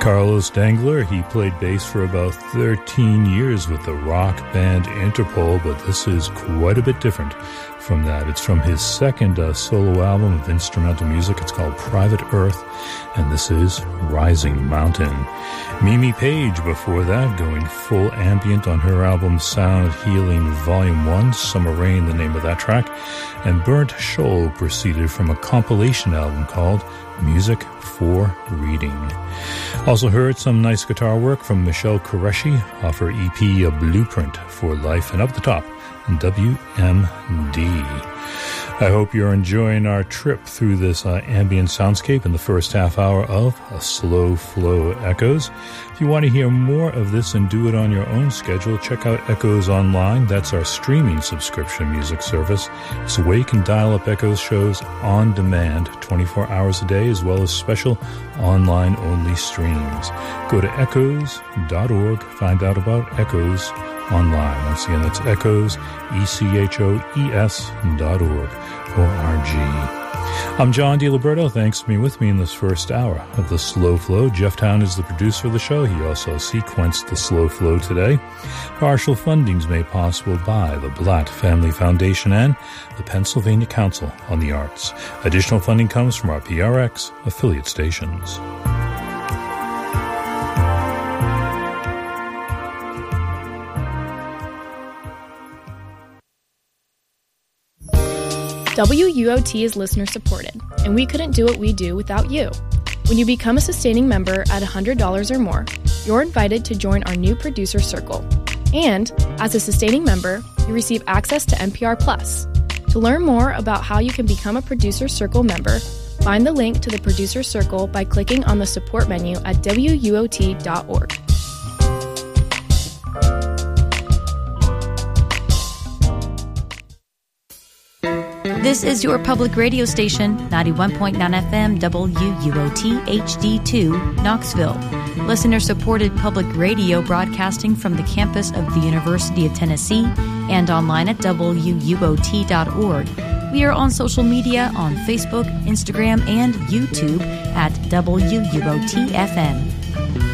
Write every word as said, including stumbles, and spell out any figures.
Carlos Dangler. He played bass for about thirteen years with the rock band Interpol, but this is quite a bit different from that. It's from his second uh, solo album of instrumental music. It's called Private Earth, and this is Rising Mountain. Mimi Page before that, going full ambient on her album Sound Healing Volume one, Summer Rain, the name of that track. And Burnt Shoal proceeded from a compilation album called Music for Reading. Also heard some nice guitar work from Michelle Qureshi off her E P A Blueprint for Life, and up the top, W M D. I hope you're enjoying our trip through this uh, ambient soundscape in the first half hour of a Slow Flow Echoes. If you want to hear more of this and do it on your own schedule, check out Echoes Online. That's our streaming subscription music service. It's a way you can dial up Echoes shows on demand twenty-four hours a day, as well as special online-only streams. Go to echoes dot org, find out about Echoes Online. Once again, that's Echoes, E C H O E S dot org, O R G. I'm John DiLiberto. Thanks for being with me in this first hour of the Slow Flow. Jeff Town is the producer of the show. He also sequenced the Slow Flow today. Partial funding's made possible by the Blatt Family Foundation and the Pennsylvania Council on the Arts. Additional funding comes from our P R X affiliate stations. W U O T is listener-supported, and we couldn't do what we do without you. When you become a sustaining member at one hundred dollars or more, you're invited to join our new producer circle. And, as a sustaining member, you receive access to N P R Plus. To learn more about how you can become a producer circle member, find the link to the producer circle by clicking on the support menu at W U O T dot org. This is your public radio station, ninety-one point nine F M W U O T H D two, Knoxville. Listener-supported public radio broadcasting from the campus of the University of Tennessee and online at W U O T dot org. We are on social media on Facebook, Instagram, and YouTube at W U O T F M.